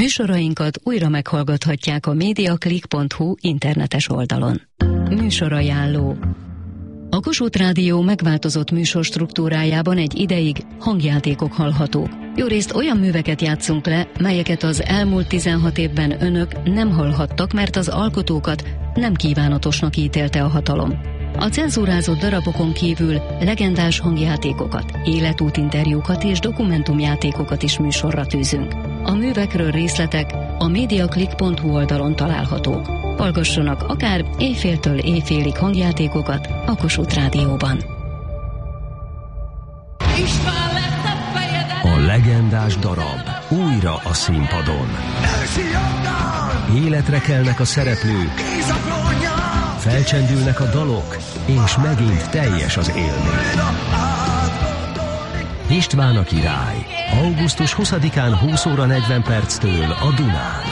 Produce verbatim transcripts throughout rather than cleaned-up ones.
Műsorainkat újra meghallgathatják a mediaclick pont hu internetes oldalon. Műsorajánló. A Kossuth Rádió megváltozott műsorstruktúrájában egy ideig hangjátékok hallhatók. Jórészt olyan műveket játszunk le, melyeket az elmúlt tizenhat évben önök nem hallhattak, mert az alkotókat nem kívánatosnak ítélte a hatalom. A cenzúrázott darabokon kívül legendás hangjátékokat, életútinterjúkat és dokumentumjátékokat is műsorra tűzünk. A művekről részletek a mediaclick pont hu oldalon találhatók. Hallgassanak akár éjféltől éjfélig hangjátékokat a Kossuth Rádióban. A legendás darab újra a színpadon. Életre kelnek a szereplők, felcsendülnek a dalok, és megint teljes az élmény. István a király. augusztus huszadikán húsz óra negyven perctől a Dunán.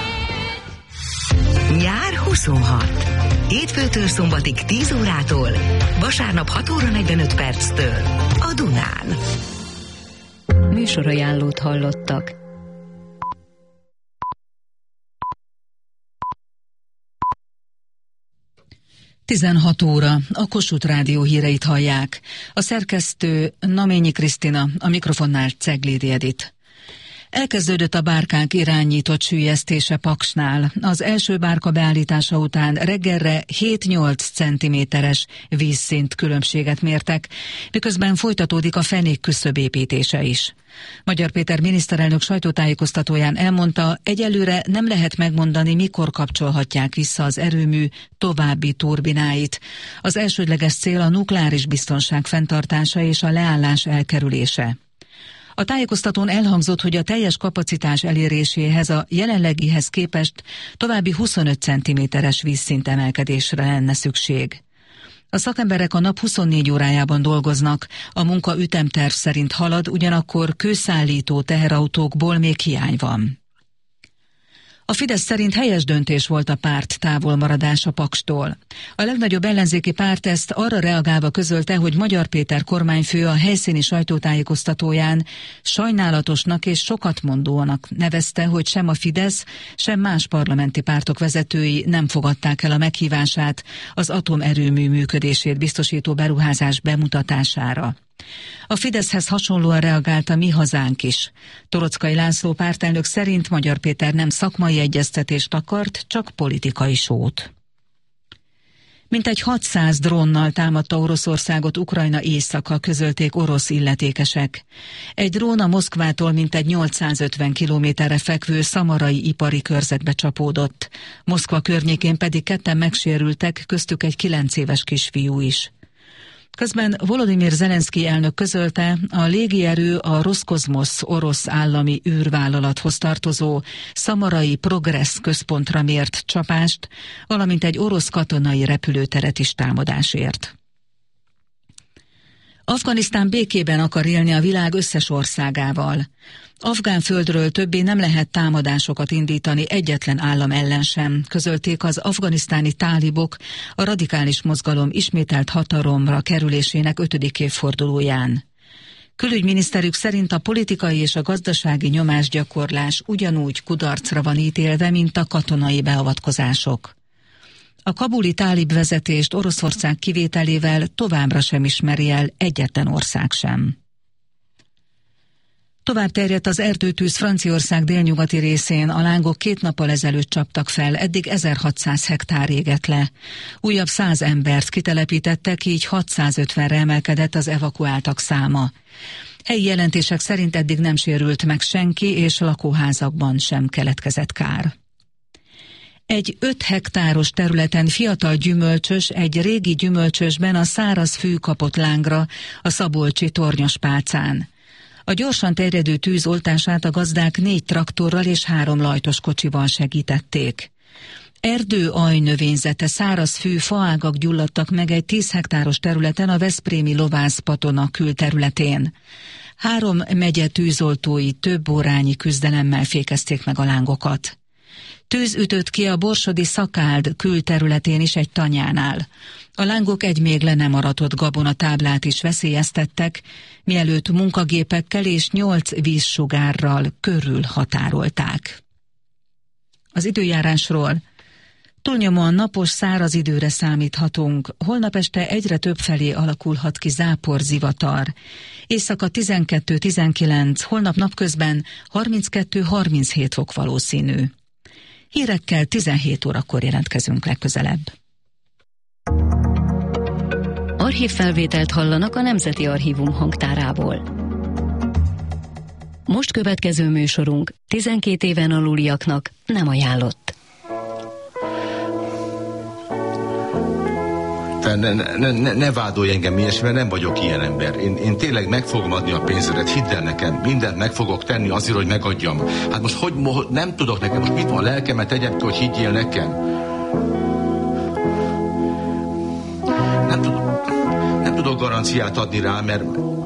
Nyár huszonhat. Hétfőtől szombatig tíz órától, vasárnap hat óra negyvenöt perctől a Dunán. Műsorajánlót hallottak. tizenhat óra, a Kossuth Rádió híreit hallják. A szerkesztő Naményi Krisztina, a mikrofonnál Ceglédi Edit. Elkezdődött a bárkák irányított süllyesztése Paksnál. Az első bárka beállítása után reggelre hét-nyolc centiméteres vízszint különbséget mértek, miközben folytatódik a fenék küszöbépítése is. Magyar Péter miniszterelnök sajtótájékoztatóján elmondta, egyelőre nem lehet megmondani, mikor kapcsolhatják vissza az erőmű további turbináit. Az elsődleges cél a nukleáris biztonság fenntartása és a leállás elkerülése. A tájékoztatón elhangzott, hogy a teljes kapacitás eléréséhez a jelenlegihez képest további huszonöt centiméteres vízszint emelkedésre lenne szükség. A szakemberek a nap huszonnégy órájában dolgoznak, a munka ütemterv szerint halad, ugyanakkor kőszállító teherautókból még hiány van. A Fidesz szerint helyes döntés volt a párt távolmaradása Pakstól. A legnagyobb ellenzéki párt ezt arra reagálva közölte, hogy Magyar Péter kormányfő a helyszíni sajtótájékoztatóján sajnálatosnak és sokatmondóanak nevezte, hogy sem a Fidesz, sem más parlamenti pártok vezetői nem fogadták el a meghívását az atomerőmű működését biztosító beruházás bemutatására. A Fideszhez hasonlóan reagált a Mi Hazánk is. Toroczkai László pártelnök szerint Magyar Péter nem szakmai egyeztetést akart, csak politikai sót. Mintegy hatszáz drónnal támadta Oroszországot Ukrajna északa, közölték orosz illetékesek. Egy drón a Moszkvától mintegy nyolcszázötven kilométerre fekvő szamarai ipari körzetbe csapódott. Moszkva környékén pedig ketten megsérültek, köztük egy kilenc éves kisfiú is. Közben Volodymyr Zelenszky elnök közölte, a légierő a Roszkozmosz orosz állami űrvállalathoz tartozó szamarai Progress központra mért csapást, valamint egy orosz katonai repülőteret is támadásért. Afganisztán békében akar élni a világ összes országával. Afgán földről többé nem lehet támadásokat indítani egyetlen állam ellen sem, közölték az afganisztáni tálibok a radikális mozgalom ismételt hatalomra kerülésének ötödik évfordulóján. Külügyminiszterük szerint a politikai és a gazdasági nyomásgyakorlás ugyanúgy kudarcra van ítélve, mint a katonai beavatkozások. A kabuli tálib vezetést Oroszország kivételével továbbra sem ismeri el egyetlen ország sem. Tovább terjedt az erdőtűz Franciaország délnyugati részén, a lángok két nappal ezelőtt csaptak fel, eddig ezerhatszáz hektár égett le. Újabb száz embert kitelepítettek, így hatszázötvenre emelkedett az evakuáltak száma. Helyi jelentések szerint eddig nem sérült meg senki, és lakóházakban sem keletkezett kár. Egy öt hektáros területen fiatal gyümölcsös, egy régi gyümölcsösben a száraz fű kapott lángra a szabolcsi Tornyospálcán. A gyorsan terjedő tűz oltását a gazdák négy traktorral és három lajtos kocsival segítették. Erdő ajnövényzete, száraz fű, faágak gyulladtak meg egy tíz hektáros területen a veszprémi Lovász-Patona külterületén. Három megye tűzoltói több órányi küzdelemmel fékezték meg a lángokat. Tűz ütött ki a borsodi Szakáld külterületén is egy tanyánál. A lángok egy még le nem aratott gabonatáblát is veszélyeztettek, mielőtt munkagépekkel és nyolc vízsugárral körül határolták. Az időjárásról. Túlnyomóan napos, száraz időre számíthatunk. Holnap este egyre több felé alakulhat ki zápor, zivatar. Éjszaka tizenkettő tizenkilenc, holnap napközben harminckettő harminchét fok valószínű. Hírekkel tizenhét órakor jelentkezünk legközelebb. Archívfelvételt hallanak a Nemzeti Archívum hangtárából. Most következő műsorunk tizenkét éven aluliaknak nem ajánlott. Ne, ne, ne, ne vádolj engem ilyesmi, mert nem vagyok ilyen ember. Én, én tényleg meg fogom adni a pénzedet, hidd el nekem, mindent meg fogok tenni azért, hogy megadjam. Hát most hogy, nem tudok nekem, most mit van, a lelkemet tegyem ki, hogy higgyél nekem? Nem tudok, nem tudok garanciát adni rá, mert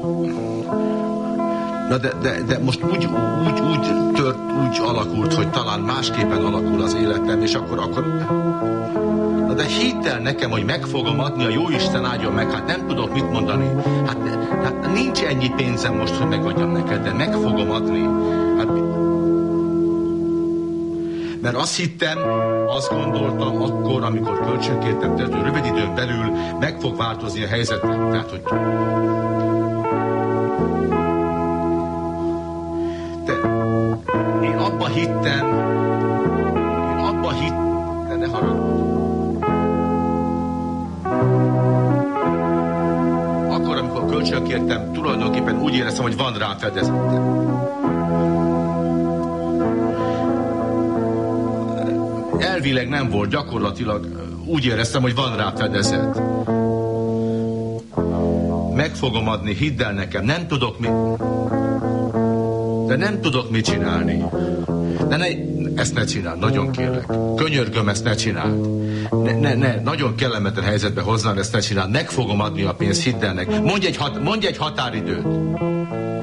na de, de, de most úgy, úgy, úgy tört, úgy alakult, hogy talán másképpen alakul az életem, és akkor, akkor na de hidd el nekem, hogy meg fogom adni, a jóisten áldjon meg, hát nem tudok mit mondani. Hát, hát nincs ennyi pénzem most, hogy megadjam neked, de meg fogom adni. Hát, mert azt hittem, azt gondoltam akkor, amikor kölcsönkértem, tehát rövid időn belül meg fog változni a helyzet. Tehát, hogy de én abba hittem, én abba hittem, de ne haragudj. Akkor, amikor kölcsönkértem, tulajdonképpen úgy éreztem, hogy van rá fedezetem. Elvileg nem volt, gyakorlatilag úgy éreztem, hogy van rá fedezet. Meg fogom adni, hidd el nekem, nem tudok mit... De nem tudok mit csinálni. De ne, ezt ne csináld, nagyon kérlek. Könyörgöm, ezt ne csináld. Ne, ne, ne, nagyon kellemetlen helyzetbe hoznál, ezt ne csináld. Meg fogom adni a pénzt, hidd el nekem. Mondj egy, hat, mondj egy határidőt.